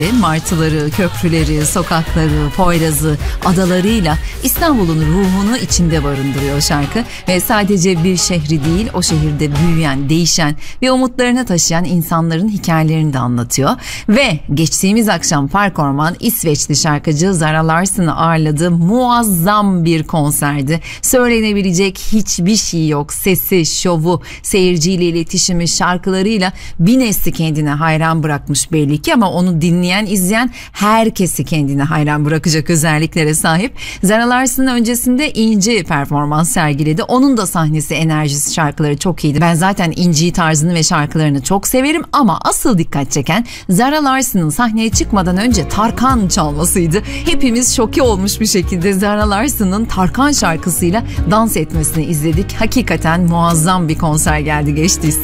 Martıları, köprüleri, sokakları, Poyraz'ı, adalarıyla İstanbul'un ruhunu içinde barındırıyor şarkı. Ve sadece bir şehri değil, o şehirde büyüyen, değişen ve umutlarını taşıyan insanların hikayelerini de anlatıyor. Ve geçtiğimiz akşam Park Orman İsveçli şarkıcı Zara Larsson'ı ağırladığı muazzam bir konserdi. Söylenebilecek hiçbir şey yok. Sesi, şovu, seyirciyle iletişimi, şarkılarıyla bir nesli kendine hayran bırakmış belli ki, ama onu dinleyen, izleyen herkesi kendine hayran bırakacak özelliklere sahip. Zara Larsson öncesinde İnci performans sergiledi. Onun da sahnesi, enerjisi, şarkıları çok iyiydi. Ben zaten İnci'yi, tarzını ve şarkılarını çok severim, ama asıl dikkat çeken Zara Larsson'ın sahneye çıkmadan önce Tarkan çalmasıydı. Hepimiz şoke olmuş bir şekilde Zara Larsson'ın Tarkan şarkısıyla dans etmesini izledik. Hakikaten muazzam bir konser geldi geçti.